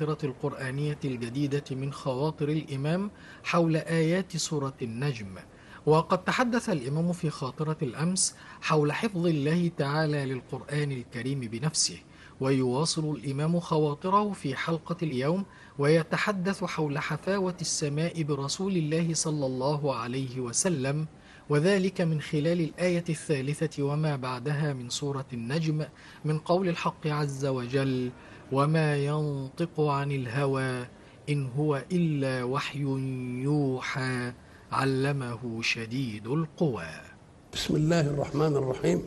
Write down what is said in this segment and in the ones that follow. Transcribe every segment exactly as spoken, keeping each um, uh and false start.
الخاطرة القرآنية الجديدة من خواطر الإمام حول آيات سورة النجم. وقد تحدث الإمام في خاطرة الأمس حول حفظ الله تعالى للقرآن الكريم بنفسه، ويواصل الإمام خواطره في حلقة اليوم ويتحدث حول حفاوة السماء برسول الله صلى الله عليه وسلم، وذلك من خلال الآية الثالثة وما بعدها من سورة النجم، من قول الحق عز وجل: وما ينطق عن الهوى إن هو إلا وحي يوحى علمه شديد القوى. بسم الله الرحمن الرحيم.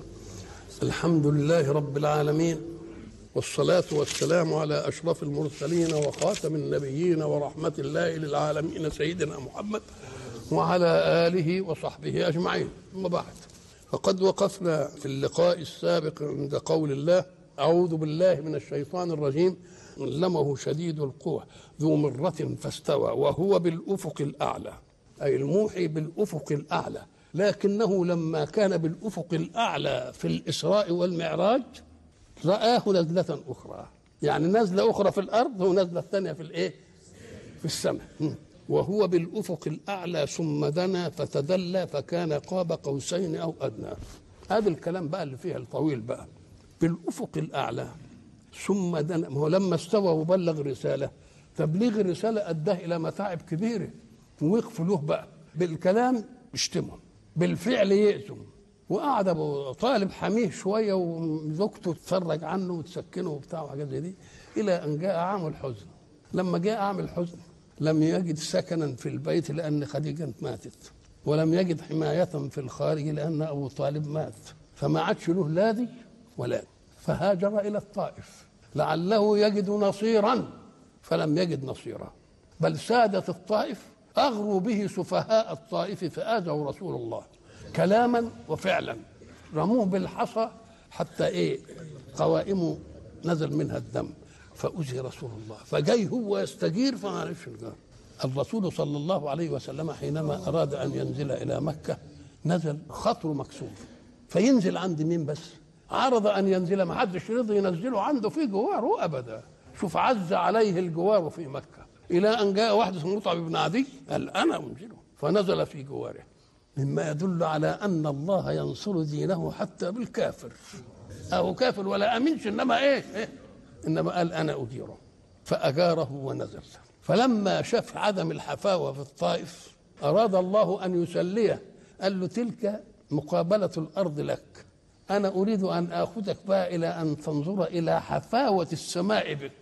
الحمد لله رب العالمين، والصلاة والسلام على أشرف المرسلين وخاتم النبيين ورحمة الله للعالمين سيدنا محمد وعلى آله وصحبه أجمعين. ثم بعد، فقد وقفنا في اللقاء السابق عند قول الله: أعوذ بالله من الشيطان الرجيم، علمه شديد القوى ذو مرة فاستوى وهو بالأفق الأعلى، أي الموحي بالأفق الأعلى. لكنه لما كان بالأفق الأعلى في الإسراء والمعراج رآه نزلة أخرى، يعني نزلة أخرى في الأرض ونزلة ثانية في الإيه؟ في السماء. وهو بالأفق الأعلى ثم دنا فتدلى فكان قاب قوسين أو أدنى. هذا الكلام بقى اللي فيها الطويل بقى. بالأفق الأعلى ثم دنا، ما هو لما استوى وبلغ رسالة، تبليغ الرسالة أداه إلى متاعب كبيرة، ووقفوا له بقى بالكلام يشتمهم، بالفعل يأذوا. وقعد ابو طالب حميه شويه وزوجته تتفرج عنه وتسكنه وبتاع وحاجات زي دي، الى ان جاء عام الحزن. لما جاء عام الحزن لم يجد سكنا في البيت لان خديجه ماتت، ولم يجد حمايه في الخارج لان ابو طالب مات، فما عادش له لادي ولا، فهاجر الى الطائف لعله يجد نصيرا، فلم يجد نصيرا، بل سادة الطائف اغروا به سفهاء الطائف فآذوا رسول الله كلاما وفعلا، رموه بالحصى حتى ايه قوائمه نزل منها الدم، فأذي رسول الله، فجاي هو يستجير فما عرفش الجار. الرسول صلى الله عليه وسلم حينما أراد أن ينزل إلى مكة نزل خطره مكسور، فينزل عند مين بس؟ عرض أن ينزل، ما حدش رضي ينزله عنده في جواره أبدا. شوف عز عليه الجوار في مكة، إلى أن جاء واحد اسمه مطعم بن عدي قال أنا أنزله، فنزل في جواره، مما يدل على أن الله ينصر دينه حتى بالكافر. أو كافر ولا أمنش، إنما إيه؟, إيه؟ إنما قال أنا أديره، فأجاره ونزل. فلما شاف عدم الحفاوة في الطائف أراد الله أن يسليه، قال له تلك مقابلة الأرض لك، أنا أريد أن آخذك بقى إلى أن تنظر إلى حفاوة السماء بك.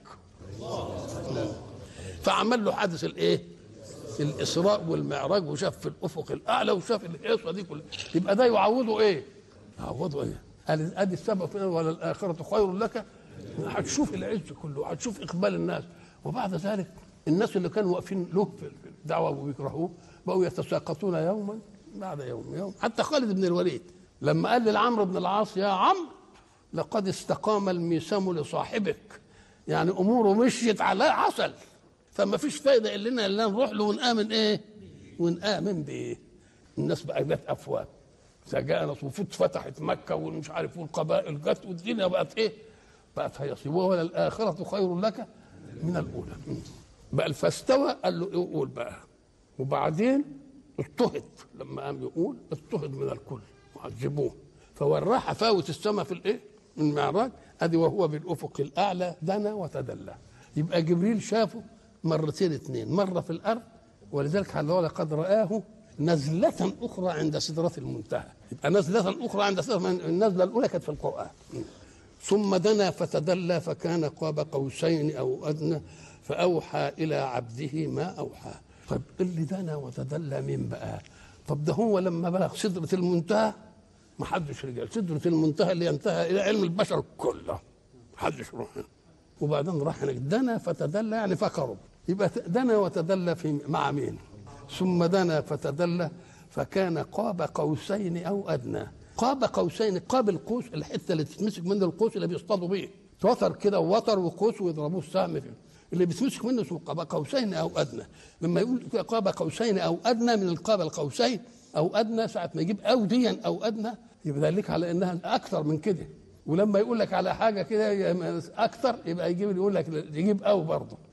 فعمل له حادث الإيه؟ الإسراء والمعراج، وشاف في الأفق الأعلى وشاف القصة دي كلها. يبقى ده يعوضه إيه؟ يعوضه إيه؟ قال أدي السبب فينا ولا الآخرة خير لك. هتشوف العز كله، هتشوف إقبال الناس. وبعد ذلك الناس اللي كانوا واقفين له في الدعوة وبيكرهوه بقوا يتساقطون يوما بعد يوم يوم. حتى خالد بن الوليد لما قال للعمرو بن العاص: يا عمرو لقد استقام الميسم لصاحبك، يعني أموره مشيت على عسل، فما فيش فايده الا ان نروح له ونامن ايه؟ ونامن بايه؟ الناس بقى جت افواج، فجاء ناس وفوت فتحت مكه ومش عارف، والقبائل جت والدنيا بقت ايه؟ بقت هيصيب. ولا الاخره خير لك من الاولى. بقى فاستوى قال له قول بقى. وبعدين اضطهد، لما قام يقول اضطهد من الكل وعذبوه، فوراه حفاوه السماء في الايه؟ من المعراج. ادي وهو بالافق الاعلى دنا وتدلى. يبقى جبريل شافه مرتين اثنين، مرة في الأرض، ولذلك قال لقد رآه نزلة أخرى عند سدرة المنتهى. يبقى نزلة أخرى عند سدرة، النزلة الأولى كانت في القرآن. ثم دنا فتدلى فكان قاب قوسين أو أدنى فأوحى إلى عبده ما أوحى. طب اللي دنا وتدلى مين بقى؟ طب ده هو لما بلغ سدرة المنتهى ما حدش رجع. سدرة المنتهى اللي ينتهى إلى علم البشر كله، ما حدش روح. وبعدين راح هناك دنا فتدلى يعني فقرب. يبقى دنا وتدلى في مع مين؟ ثم دنا فتدلى فكان قاب قوسين او ادنى. قاب قوسين، قاب القوس الحته اللي تتمسك منه القوس اللي بيصطادوا بيه، وتر كده ووتر وقوس ويضربوه السهم فيه، اللي بيتمسك منه اسمه قاب قوسين او ادنى. لما يقول قاب قوسين او ادنى من القاب القوسين او ادنى، ساعه ما يجيب او ديا او ادنى يبقى ذلك على انها اكثر من كده. ولما يقول لك على حاجه كده اكثر يبقى يجيب يقول لك يجيب او برضه.